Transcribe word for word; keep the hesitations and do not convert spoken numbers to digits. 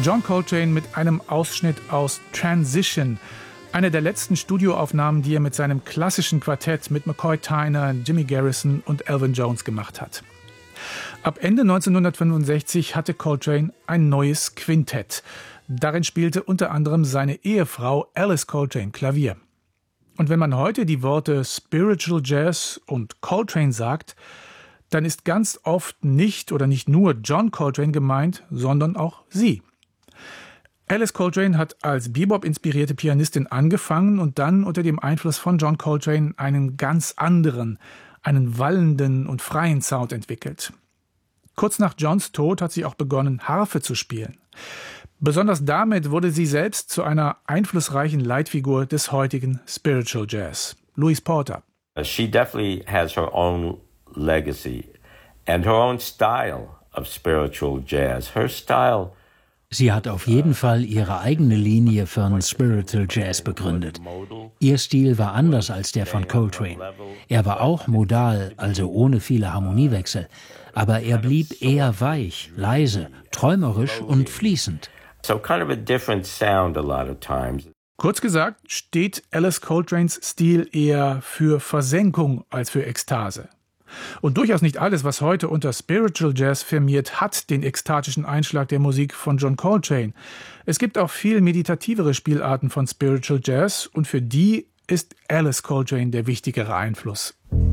John Coltrane mit einem Ausschnitt aus Transition, einer der letzten Studioaufnahmen, die er mit seinem klassischen Quartett mit McCoy Tyner, Jimmy Garrison und Elvin Jones gemacht hat. Ab Ende neunzehnhundertfünfundsechzig hatte Coltrane ein neues Quintett. Darin spielte unter anderem seine Ehefrau Alice Coltrane Klavier. Und wenn man heute die Worte Spiritual Jazz und Coltrane sagt, dann ist ganz oft nicht oder nicht nur John Coltrane gemeint, sondern auch sie. Alice Coltrane hat als Bebop-inspirierte Pianistin angefangen und dann unter dem Einfluss von John Coltrane einen ganz anderen, einen wallenden und freien Sound entwickelt. Kurz nach Johns Tod hat sie auch begonnen, Harfe zu spielen. Besonders damit wurde sie selbst zu einer einflussreichen Leitfigur des heutigen Spiritual Jazz. Louis Porter. She definitely has her own legacy and her own style of spiritual jazz. Her style Sie hat auf jeden Fall ihre eigene Linie von Spiritual Jazz begründet. Ihr Stil war anders als der von Coltrane. Er war auch modal, also ohne viele Harmoniewechsel. Aber er blieb eher weich, leise, träumerisch und fließend. So kind of a different sound a lot of times. Kurz gesagt steht Alice Coltranes Stil eher für Versenkung als für Ekstase. Und durchaus nicht alles, was heute unter Spiritual Jazz firmiert, hat den ekstatischen Einschlag der Musik von John Coltrane. Es gibt auch viel meditativere Spielarten von Spiritual Jazz und für die ist Alice Coltrane der wichtigere Einfluss.